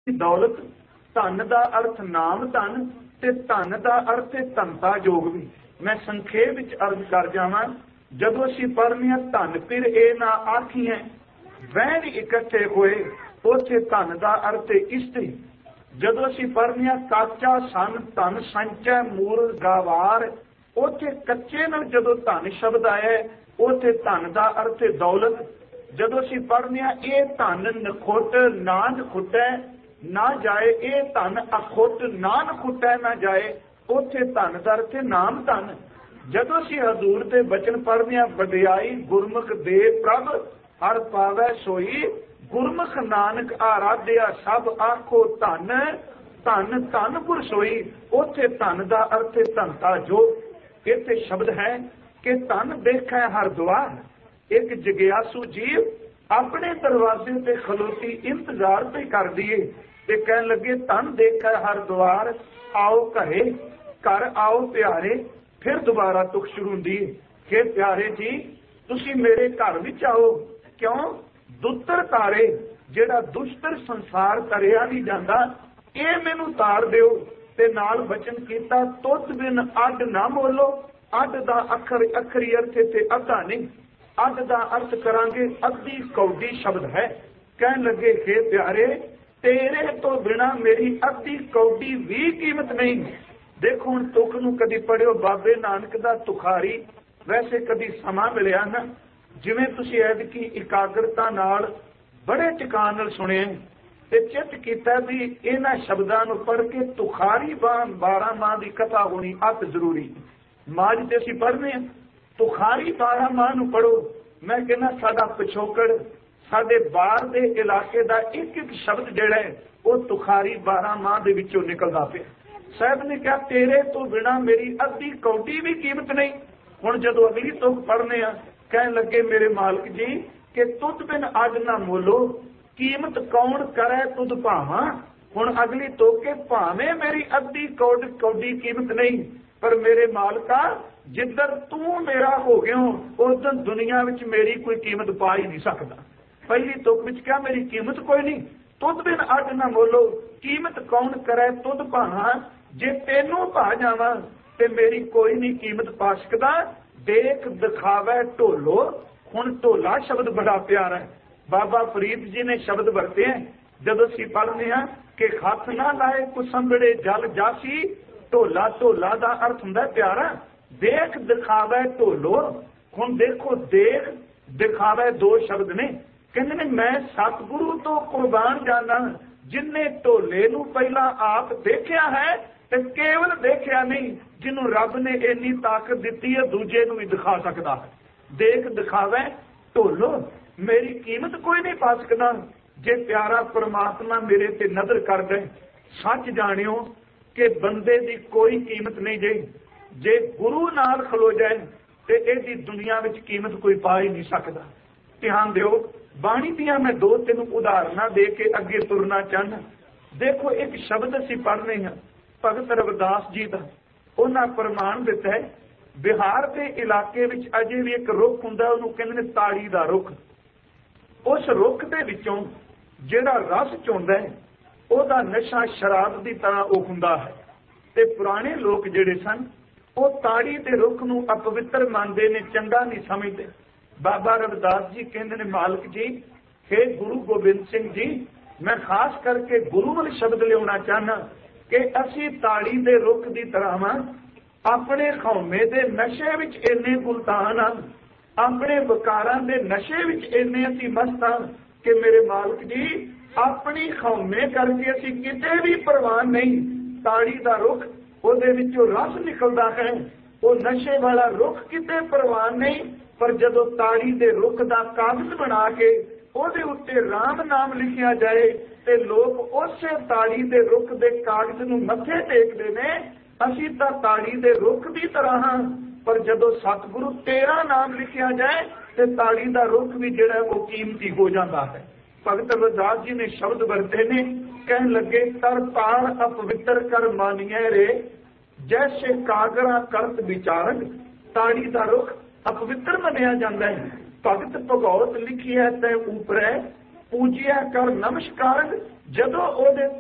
दौलत, धन का अर्थ नाम धन, ते धन का अर्थ है धनता योग भी। मैं संखेप विच अर्ज कर जावां, जदों असीं पढ़ने धन फिर ए ना आखिए वैन इकट्ठे होए, उथे धन का अर्थ है इस्त्री। जदों असीं पढ़ने काचा सन धन संचय मूल गावार, उथे कच्चे नाल जदों धन शब्द आया उथे धन का अर्थ है दौलत। जदों असीं पढ़ने ये धन नखुट ना नखुटै ना जाए, ये धन अखुट ना नखुटै ना जाए, उथे धन का अर्थ है नाम धन। जदों असीं हजूर दे बचन पढ़ने वडियाई गुरमुख दे प्रभ हर पावै सोई, गुरमुख नानक आराध्या सब आखो धन, धन धन गुर सोई, उथे धन का अर्थ है धनता जो। इत्थे शब्द है कि धन देखै हर द्वार। एक जगियासू जीव अपने दरवाजे ते खलोती इंतजार पे कर दिए ते कहन लगे धन देखै हर द्वार, आओ घरे घर आओ प्यारे। फिर दोबारा तुख शुरू हुंदी है कि प्यारे जी तुसी मेरे घर विच आओ। क्यों? दुत्तर तारे जेड़ा दुष्टर संसार तरिया नहीं जाता, ये मैनू तार दिओ। ते नाल वचन कीता तुत बिन अड ना मोलो। अड दा अखर अखरी अर्थ ते अद्धा नहीं, अड दा अर्थ करांगे अद्धी कौडी शब्द है। कहन लगे हे प्यारे तेरे तो बिना मेरी अद्धी कौडी भी कीमत नहीं। देखो हुण तुख नूं कदी पढ़ियो बाबे नानक दा तुखारी, वैसे कदी समा मिलिया ना, जिवें तुसीं ऐदकी इकाग्रता नाल बड़े टिकाण नाल सुणे ते चित कीता भी इन्हां शब्दां नूं पढ़ के तुखारी 12 माह दी कथा होनी अत जरूरी। माज ते असीं पढ़ने तुखारी 12 माह नूं पढ़ो। मैं कहना साडा पिछोकड़ साडे बाहर दे इलाके दा एक एक शब्द जिहड़ा है वो तुखारी 12 माह दे विचों निकलदा पिया। साहब ने कहा तेरे तो बिना मेरी अद्धी कौडी भी कीमत नहीं। हुण जदों अगली तुक पढ़ने आ कहन लगे मेरे मालिक जी कि तुद बिन अज ना मोलो, कीमत कौन करे तुद भावां। हुण अगली तुक के भावें मेरी अद्धी कौडी कीमत नहीं, पर मेरे मालिका जिधर तू मेरा हो गया उस दिन दुनिया विच मेरी कोई कीमत पा ही नहीं सकता। पहली तुक विच क्या मेरी कीमत कोई नहीं। तुद बिन अड ना मोलो, कीमत कौन करे तुद भावां। जे तेनों पा जावां ते मेरी कोई नहीं कीमत पा सकदा। देख दिखावे ढोलो। हुण ढोला शब्द बड़ा प्यारा है, बाबा फरीद जी ने शब्द वरते हैं जदों असीं पढ़ने हैं कि हथ ना लाए कुसंबड़े जल जासी। ढोला ढोला दा अर्थ हुंदा प्यारा। देख दिखावे ढोलो। हुण देखो देख दिखावे दो शब्द ने। कहंदे ने मैं सतगुरु तो कुर्बान जाना जिन्ने ढोले नूं पहला आप देखिया है ते केवल देखिया नहीं, जिन्हों रब ने इन्नी ताकत दी है दूजे नूं भी दिखा सकता है। देख दिखावे ढोलो, मेरी कीमत कोई नहीं पा सकता। जे प्यारा परमात्मा मेरे ते नजर कर दे, सच जानियो कि बंदे दी कोई कीमत नहीं। जे गुरु नाल खलो जाए ते इहदी दुनिया विच कीमत कोई पा ही नहीं सकता। ध्यान दिओ, बाणी दियां मैं 2-3 उदाहरणां दे के अगे तुरना चाहना। देखो एक शब्द असीं पढ़ने हैं भगत रविदास जी का, उन्हां प्रमाण दिता है बिहार के इलाके विच अजे भी एक रुख हुंदा, उहनूं कहंदे ने ताड़ी दा रुख। उस रुख दे विचों जिहड़ा रस चुंदा है ਉਹਦਾ नशा शराब की तरह ਉਹ ਹੁੰਦਾ है। ਤੇ पुराने लोग ਜਿਹੜੇ ਸਨ ਉਹ ਤਾੜੀ ਦੇ ਰੁੱਖ ਨੂੰ ਅਪਵਿੱਤਰ ਮੰਨਦੇ ਨੇ, ਚੰਗਾ नहीं समझते। बाबा रविदास जी कहते हैं मालिक जी हे गुरु गोबिंद सिंह जी, मैं खास करके गुरु वाले शब्द लिया चाहना कि असी ताड़ी दे रुख की तरह अपने खौमे दे नशे विच इन्ने गुलतान हाँ, अपने विकारां दे नशे विच इन्ने असी मस्त हाँ कि मेरे मालिक जी अपनी खौमे करके असी किते भी परवान नहीं। ताड़ी का रुख ਉਹਦੇ ਵਿੱਚੋਂ रस निकलता है, वो नशे वाला रुख किते परवान नहीं। पर जदों ताड़ी दे रुख का कागज बना के ਉਹਦੇ उत्ते राम नाम लिखिया जाए ते लोग उसे ताड़ी दे रुख दे कागज नूं मत्थे टेकदे ने। असीं तां ताड़ी दे रुख की तरह हाँ, पर जदों सतगुरु तेरा नाम लिखिया जाए ते ताड़ी दा रुख भी जिहड़ा वो कीमती हो जाता है। भगत रविदास जी ने शब्द वरते ने, कहन लगे तर तार अपवित्र कर मानिए रे, जैसे कागरा करत विचारक। ताड़ी दा रुख अपवित्र मनिया जाता है। भगत भगौत लिखी है तै ऊपर पूजिया कर नमस्कार। जदों